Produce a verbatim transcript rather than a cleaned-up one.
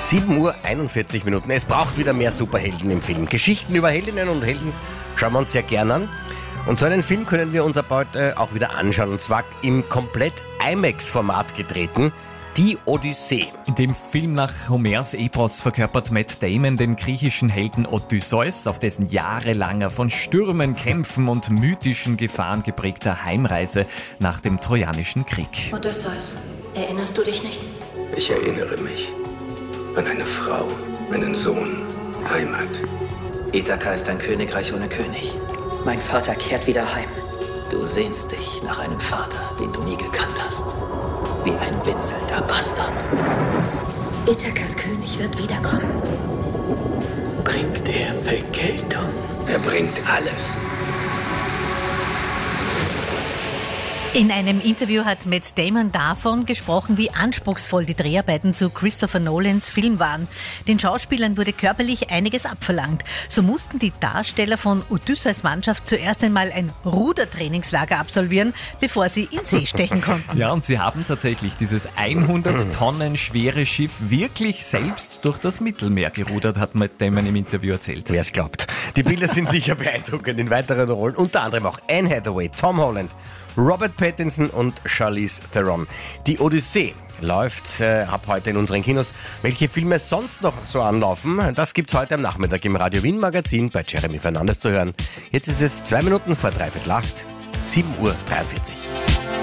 sieben Uhr einundvierzig Minuten. Es braucht wieder mehr Superhelden im Film. Geschichten über Heldinnen und Helden schauen wir uns sehr gern an. Und so einen Film können wir uns ab heute auch wieder anschauen. Und zwar im komplett IMAX-Format getreten. Die Odyssee. In dem Film nach Homers Epos verkörpert Matt Damon den griechischen Helden Odysseus auf dessen jahrelanger, von Stürmen, Kämpfen und mythischen Gefahren geprägter Heimreise nach dem Trojanischen Krieg. Odysseus, erinnerst du dich nicht? Ich erinnere mich an eine Frau, einen Sohn, Heimat. Ithaka ist ein Königreich ohne König. Mein Vater kehrt wieder heim. Du sehnst dich nach einem Vater, den du nie gekannt hast. Wie ein winselnder Bastard. Ithakas König wird wiederkommen. Bringt er Vergeltung? Er bringt alles. In einem Interview hat Matt Damon davon gesprochen, wie anspruchsvoll die Dreharbeiten zu Christopher Nolans Film waren. Den Schauspielern wurde körperlich einiges abverlangt. So mussten die Darsteller von Odysseus Mannschaft zuerst einmal ein Rudertrainingslager absolvieren, bevor sie in See stechen konnten. Ja, und sie haben tatsächlich dieses hundert Tonnen schwere Schiff wirklich selbst durch das Mittelmeer gerudert, hat Matt Damon im Interview erzählt. Wer es glaubt. Die Bilder sind sicher beeindruckend in weiteren Rollen. Unter anderem auch Anne Hathaway, Tom Holland, Robert Pattinson und Charlize Theron. Die Odyssee läuft äh, ab heute in unseren Kinos. Welche Filme sonst noch so anlaufen, das gibt's heute am Nachmittag im Radio Wien Magazin bei Jeremy Fernandes zu hören. Jetzt ist es zwei Minuten vor dreiviertel acht, sieben Uhr dreiundvierzig.